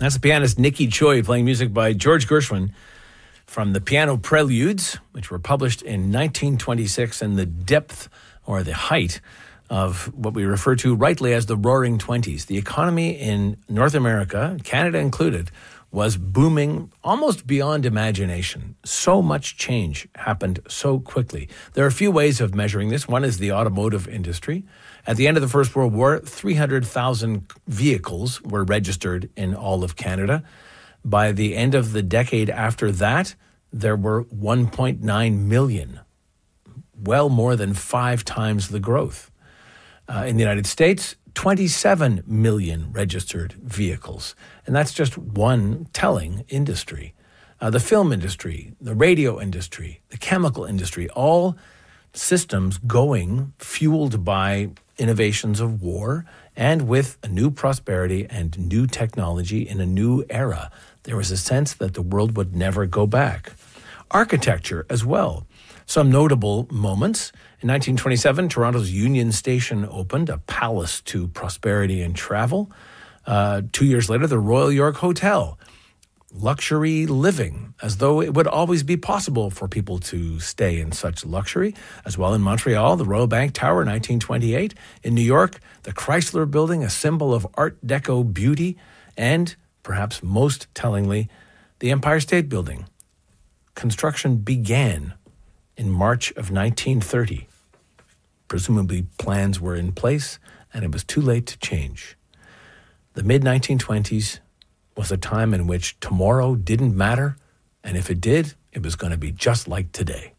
That's the pianist Nicky Choi playing music by George Gershwin from the Piano Preludes, which were published in 1926 in the depth or the height of what we refer to rightly as the Roaring Twenties. The economy in North America, Canada included, was booming almost beyond imagination. So much change happened so quickly. There are a few ways of measuring this. One is the automotive industry. At the end of the First World War, 300,000 vehicles were registered in all of Canada. By the end of the decade after that, there were 1.9 million, well more than 5 times the growth. In the United States, 27 million registered vehicles. And that's just one telling industry. The film industry, the radio industry, the chemical industry, all systems going, fueled by innovations of war and with a new prosperity and new technology in a new era. There was a sense that the world would never go back. Architecture as well. Some notable moments. In 1927, Toronto's Union Station opened, a palace to prosperity and travel. 2 years later, the Royal York Hotel. Luxury living, as though it would always be possible for people to stay in such luxury. As well in Montreal, the Royal Bank Tower, 1928. In New York, the Chrysler Building, a symbol of Art Deco beauty. And, perhaps most tellingly, the Empire State Building. Construction began in March of 1930. Presumably plans were in place, and it was too late to change. The mid-1920s was a time in which tomorrow didn't matter, and if it did, it was going to be just like today.